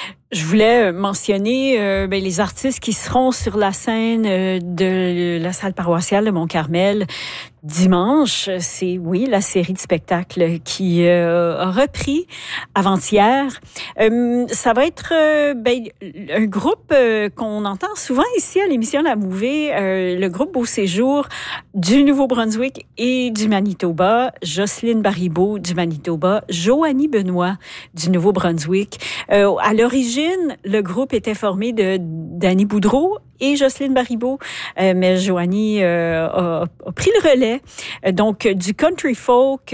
Je voulais mentionner les artistes qui seront sur la scène de la salle paroissiale de Mont-Carmel dimanche. C'est, oui, la série de spectacles qui a repris avant-hier. Ça va être un groupe qu'on entend souvent ici à l'émission La Mouvée, le groupe Beau Séjour du Nouveau-Brunswick et du Manitoba, Jocelyne Baribeau du Manitoba, Joanie Benoît du Nouveau-Brunswick. À l'origine, le groupe était formé de Danny Boudreau et Jocelyne Baribeau, mais Joanie a pris le relais. Donc, du country folk,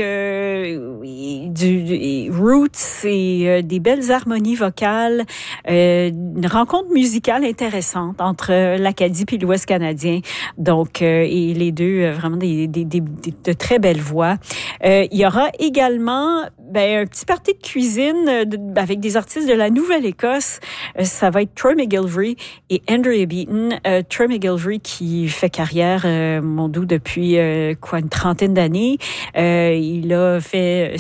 du roots et des belles harmonies vocales, une rencontre musicale intéressante entre l'Acadie et l'Ouest canadien. Donc, et les deux, vraiment de très belles voix. Il y aura également un petit party de cuisine avec des artistes de la Nouvelle-Écosse. Ça va être Troy McGilvray et Andrea Beaton. Troy McGilvray qui fait carrière, mon doux, depuis une trentaine d'années. Il a fait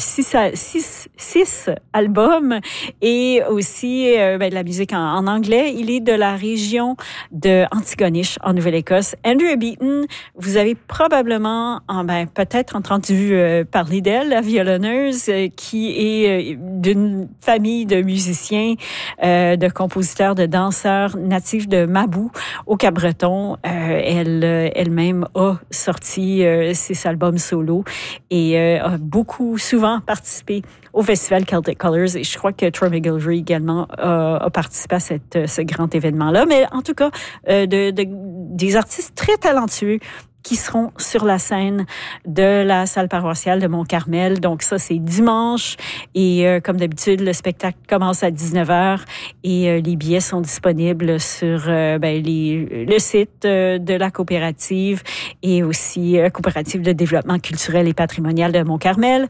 six albums et aussi de la musique en anglais. Il est de la région de Antigonish, en Nouvelle-Écosse. Andrea Beaton, vous avez probablement, peut-être entendu parler d'elle, la violonneuse, qui est d'une famille de musiciens, de compositeurs, de danseurs natifs de Mabou, au Cap-Breton. Elle-même a sorti ses albums solo et a souvent participé au festival Celtic Colors. Et je crois que Troy McGilvray également a participé à ce grand événement-là. Mais en tout cas, des artistes très talentueux qui seront sur la scène de la salle paroissiale de Mont-Carmel. Donc ça, c'est dimanche. Et comme d'habitude, le spectacle commence à 19h et les billets sont disponibles sur le site de la coopérative et aussi coopérative de développement culturel et patrimonial de Mont-Carmel.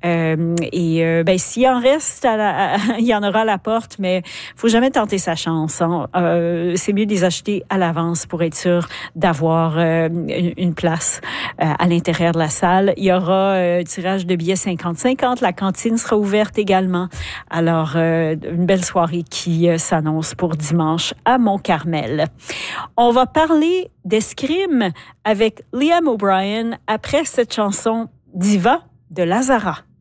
S'il en reste, il y en aura à la porte, mais faut jamais tenter sa chance. Hein. C'est mieux de les acheter à l'avance pour être sûr d'avoir une place à l'intérieur de la salle. Il y aura un tirage de billets 50-50. La cantine sera ouverte également. Alors, une belle soirée qui s'annonce pour dimanche à Mont-Carmel. On va parler d'escrime avec Liam O'Brien après cette chanson Diva de Lazara.